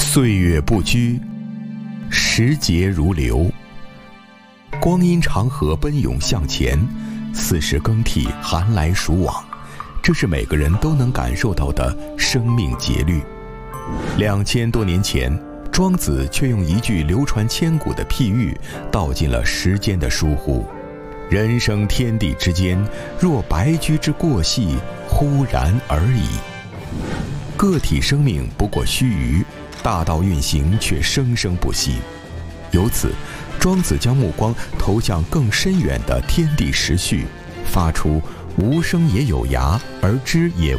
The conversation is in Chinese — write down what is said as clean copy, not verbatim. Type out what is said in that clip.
岁月不居，时节如流。光阴长河奔涌向前，40更替，寒来暑往，这是每个人都能感受到的生命节律。2000多年前，庄子却用一句流传千古的譬喻，道尽了时间的疏忽。人生天地之间，若白驹之过隙，忽然而已。个体生命不过须臾，大道运行却生生不息。由此，庄子将目光投向更深远的天地时序，发出无声也有涯，而知也